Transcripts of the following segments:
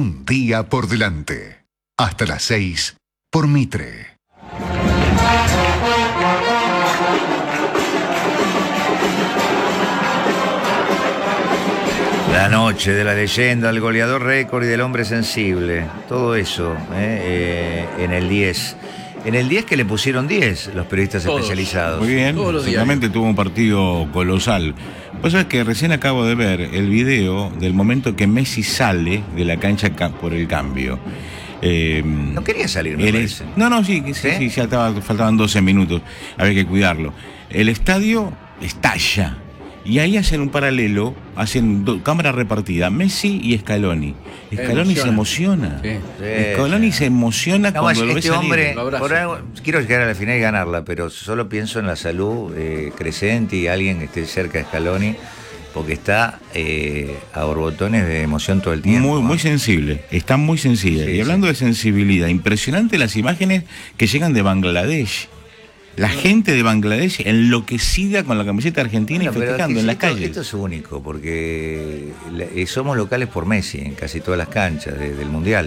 un día por delante. Hasta las 6 por Mitre. La noche de la leyenda, el goleador récord y del hombre sensible. Todo eso en el 10. En el 10 que le pusieron 10 los periodistas especializados. Muy bien, seguramente tuvo un partido colosal. Vos sabés que recién acabo de ver el video del momento que Messi sale de la cancha por el cambio. No quería salir, me parece. Sí, ya faltaban 12 minutos. Había que cuidarlo. El estadio estalla. Y ahí hacen un paralelo, hacen cámara repartida, Messi y Scaloni. Scaloni se emociona. Sí. Scaloni se emociona cuando lo ve salir. Hombre, por algo, quiero llegar a la final y ganarla, pero solo pienso en la salud creciente y alguien que esté cerca de Scaloni, porque está a borbotones de emoción todo el tiempo. Muy sensible, está muy sensible. Y hablando de sensibilidad, impresionante las imágenes que llegan de Bangladesh. La gente de Bangladesh enloquecida con la camiseta argentina y festejando en las calles. Esto es único, porque somos locales por Messi en casi todas las canchas del Mundial.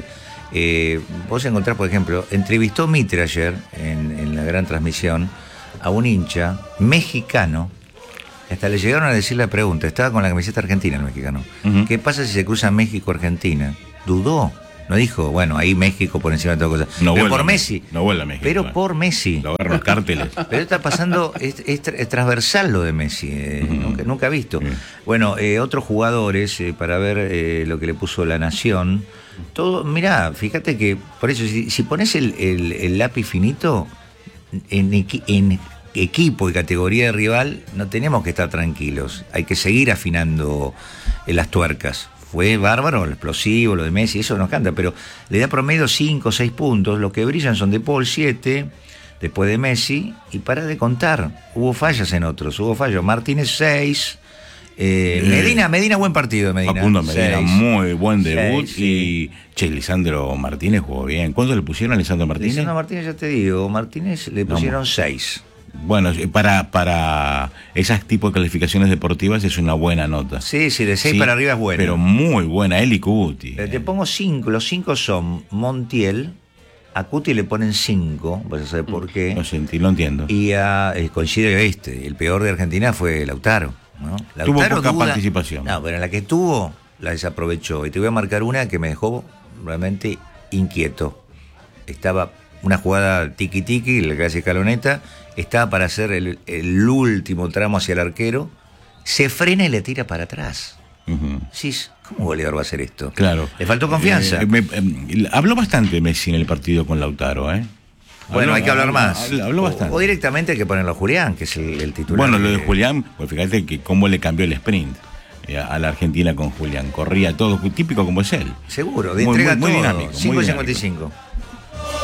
Vos encontrás, por ejemplo, entrevistó Mitre ayer en la gran transmisión a un hincha mexicano. Hasta le llegaron a decir la pregunta, estaba con la camiseta argentina el mexicano. ¿Qué pasa si se cruza México-Argentina? Dudó. No dijo, bueno, ahí México por encima de toda cosa. No pero por Messi. No vuelve a México. Pero por Messi. Lo agarran los cárteles. Pero está pasando, es transversal lo de Messi, nunca visto. Bueno, otros jugadores, para ver lo que le puso La Nación. Todo, mirá, fíjate que, por eso, si pones el lápiz finito en equipo y categoría de rival, no tenemos que estar tranquilos. Hay que seguir afinando las tuercas. Fue bárbaro, el explosivo, lo de Messi, eso nos canta, pero le da promedio 5 o 6 puntos. Los que brillan son De Paul 7, después de Messi, y para de contar. Hubo fallas en otros, Martínez 6, Medina, buen partido de Medina. Facundo Medina, 6. muy buen debut. 6, y Lisandro Martínez jugó bien. ¿Cuánto le pusieron a Lisandro Martínez? Lisandro Martínez, ya te digo, Martínez le pusieron 6. Bueno, para esas tipos de calificaciones deportivas es una buena nota. Sí, de 6 para arriba es bueno. Pero muy buena, él y Cuti. Te pongo 5, los 5 son Montiel, a Cuti le ponen 5, vas a saber por qué. Lo entiendo. Y coincide el peor de Argentina fue Lautaro, ¿no? Tuvo poca participación. No, pero en la que tuvo, la desaprovechó. Y te voy a marcar una que me dejó realmente inquieto. Estaba una jugada tiki-tiki, la que hace Caloneta, estaba para hacer el último tramo hacia el arquero, se frena y le tira para atrás. Sí, ¿cómo goleador va a hacer esto? Claro. Le faltó confianza. Habló bastante Messi en el partido con Lautaro, Bueno, hay que hablar más. Habló bastante. O directamente hay que ponerlo a Julián, que es el titular. Bueno, lo de Julián, pues fíjate que cómo le cambió el sprint a la Argentina con Julián. Corría todo, típico como es él. Seguro, de entrega muy todo. dinámico. 5.55.